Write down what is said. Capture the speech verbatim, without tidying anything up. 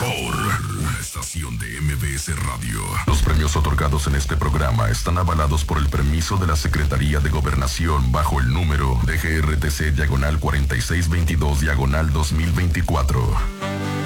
Por una estación de M B S Radio. Los premios otorgados en este programa están avalados por el permiso de la Secretaría de Gobernación bajo el número D G R T C diagonal cuarenta y seis veintidós diagonal dos mil veinticuatro.